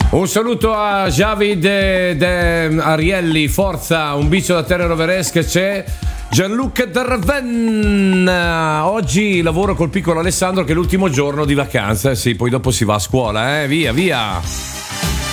Un saluto a Javid Arielli, forza, un bicio da Terra Roveresca, c'è Gianluca da Ravenna. Oggi lavoro col piccolo Alessandro che è l'ultimo giorno di vacanza, sì, poi dopo si va a scuola, via.